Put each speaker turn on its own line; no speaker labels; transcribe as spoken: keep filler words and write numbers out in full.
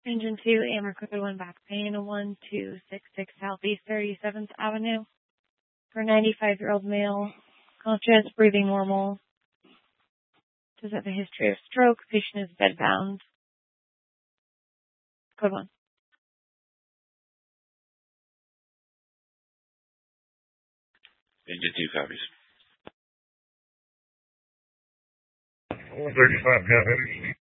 Engine two, Amber Code one back pain, one two six six Southeast thirty-seventh Avenue. For a ninety-five-year-old male, conscious, breathing normal. Does have a history of stroke. Patient is bedbound. Code one.
Engine two copies.
one thirty-five, got it.